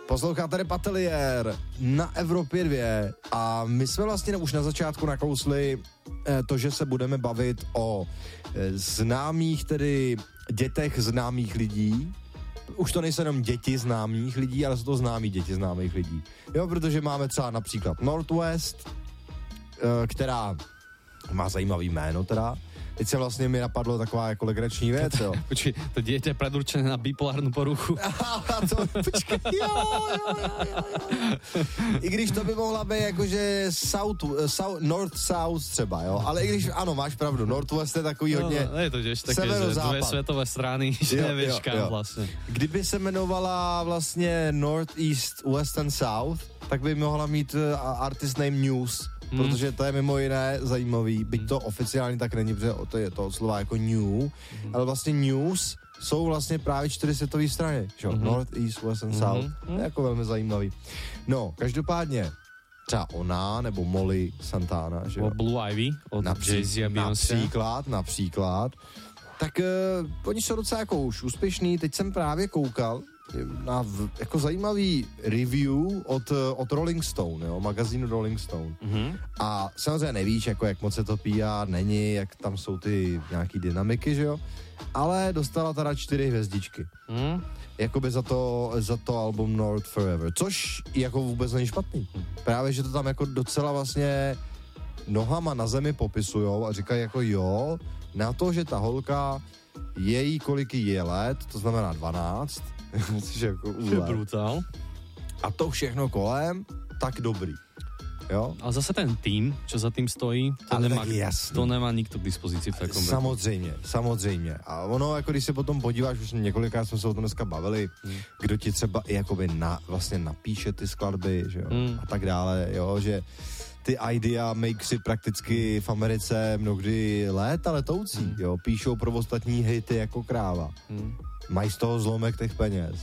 Posloucháte Repatelier na Evropě 2 a my jsme vlastně už na začátku nakousli to, že se budeme bavit o známých, tedy dětech známých lidí. Už to nejsou jenom děti známých lidí, ale jsou to známí děti známých lidí. Jo, protože máme třeba například Northwest, která má zajímavý jméno teda. Teď se vlastně mi napadlo taková jako legrační věc, jo. Počkej, to dieťa je predurčené na bipolárnu poruchu. Počkej, jo. I když to by mohla být jakože North-South třeba, jo. Ale i když, ano, máš pravdu, Northwest je takový hodně je to tiež také, že dve svetové strany, že nevieš kam vlastně. Kdyby se jmenovala vlastně North-East, West and South, tak by mohla mít artist name News, protože to je mimo jiné zajímavý, byť to oficiálně tak není, protože to je to od slova jako new, ale vlastně news jsou vlastně právě 4 světové strany, že? North, East, West and South, to je jako velmi zajímavý. No, každopádně třeba ona, nebo Molly Santana, že jo? O Blue Ivy od Jay-Z a Beyoncé. Například. Tak oni jsou docela jako už úspěšný, teď jsem právě koukal na jako zajímavý review od Rolling Stone, jo, magazínu Rolling Stone. A samozřejmě nevíš, jako jak moc se to PR není, jak tam jsou ty nějaký dynamiky, že jo, ale dostala teda 4 hvězdičky. Jakoby za to album North Forever, což jako vůbec není špatný. Právě, že to tam jako docela vlastně nohama na zemi popisujou a říkají jako jo, na to, že ta holka její kolik je let, to znamená 12, jako je brutál. A to všechno kolem, tak dobrý. Jo? A zase ten tým, čo za tým stojí, to nemá nikto k dispozici v takom Samozřejmě. A ono, jako když se potom podíváš, už několikrát jsme se o tom dneska bavili, kdo ti třeba jakoby vlastně napíše ty skladby, že jo, a tak dále, jo, že ty idea makersy prakticky v Americe mnohdy léta letoucí, jo, píšou pro ostatní hity jako kráva. Mají z toho zlomek těch peněz.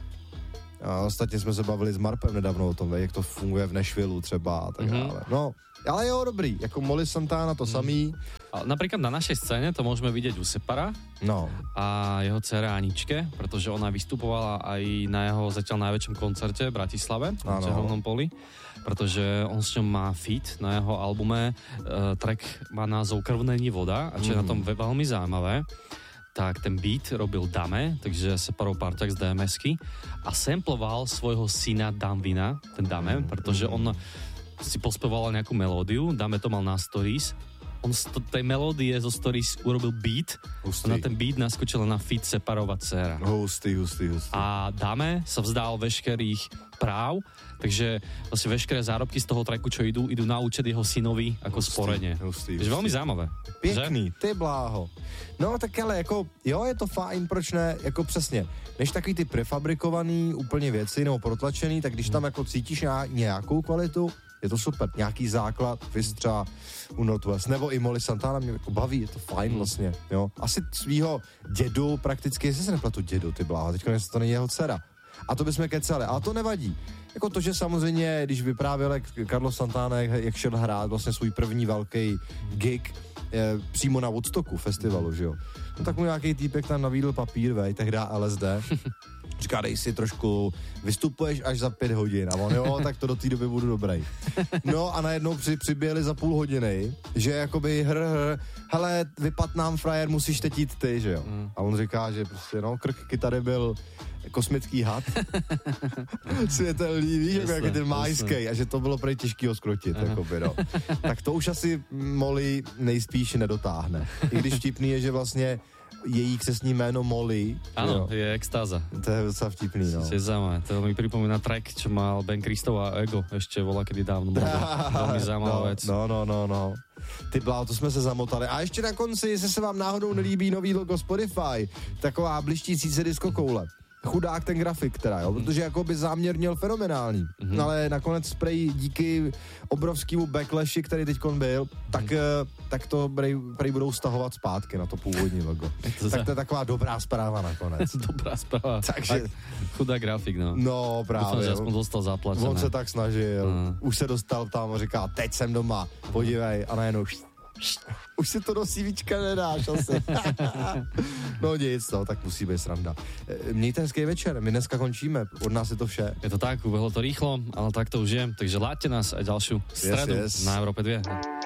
A ostatně jsme se bavili s Marpem nedávno o tom, jak to funguje v Nashvilleu třeba a tak dále. No, ale jo, dobrý, jako Molly Santana to samý. A napríklad na našej scéne to môžeme vidieť u Separa a jeho dcere Aničke, pretože ona vystupovala aj na jeho zatiaľ najväčšom koncerte v Bratislave, na Čehovnom poli, pretože on s ňou má feat na jeho albume, track má názov Krv není voda a čo je na tom veľmi zaujímavé, tak ten beat robil Dame, takže Separov parťák z DMS-ky a samploval svojho syna Damvina, ten Dame, pretože on si pospeval nejakú melódiu, Dame to mal na stories, on z tej melódie zo stories urobil beat a na ten beat naskočila na feat Separova dcera. Hustý. A Dame sa vzdal veškerých práv, takže vlastne veškeré zárobky z toho tracku, čo idú na účet jeho synovi ako sporene. Takže veľmi zaujímavé. Pěkný, ty bláho. No tak ale jako, jo, je to fajn, proč ne, jako přesně, než takový ty prefabrikovaný úplně věci nebo protlačený, tak když tam jako cítíš nějakou kvalitu, je to super, nějaký základ, vystřa u Northwest, nebo i Molly Santana mě jako baví, je to fajn vlastně, jo. Asi svýho dědu prakticky, jestli se nepletu dědu, ty bláho, teďka to není jeho dcera. A to bychom kecali, ale to nevadí. Jako to, že samozřejmě, když vyprávěl Carlos Santana, jak šel hrát vlastně svůj první velký gig přímo na Woodstocku festivalu, že jo. No tak mu nějaký týpek tam navídl papír, tak dá LSD. Říká, dej si trošku, vystupuješ až za 5 hodin. A on, jo, tak to do té doby budu dobrý. No a najednou přiběhli za půl hodiny, že jakoby hele, vypad nám frajer, musíš teď jít ty, že jo. A on říká, že prostě, no, krk kytary byl kosmický had. Světelný, víš, jako ten májskej, a že to bylo prej těžký ho skrotit, jakoby, no. Tak to už asi Molly nejspíš nedotáhne. I když vtipný je, že vlastně její křestní jméno Molly. Áno, je extáza. To je docela vtipný, no. To je zaujímavé. To mi pripomína track, čo mal Ben Christov a Ego ešte volakedy dávno. Veľmi zaujímavá vec. No. Ty bláho, to jsme se zamotali. A ještě na konci, jestli se vám náhodou nelíbí nový logo Spotify, taková blištící se disco koule. Chudák ten grafik teda, jo, protože jako by záměr měl fenomenální, ale nakonec prej díky obrovskému backlashi, který teďkon byl, tak to prej budou stahovat zpátky na to původní logo. Tak to je taková dobrá zpráva nakonec. Dobrá zpráva. Takže chudá grafik, no. No právě. Dúfam, že aspoň dostal zaplacené. On se tak snažil, už se dostal tam a říká, teď jsem doma, podívej, a najednou Už si to do CVčka nedáš asi. No nic, no, tak musí být sranda. Mějte hezký večer, my dneska končíme, od nás je to vše. Je to tak, ubehlo to rýchlo, ale tak to už je, takže láďte nás aj ďalšiu stredu na Európe 2.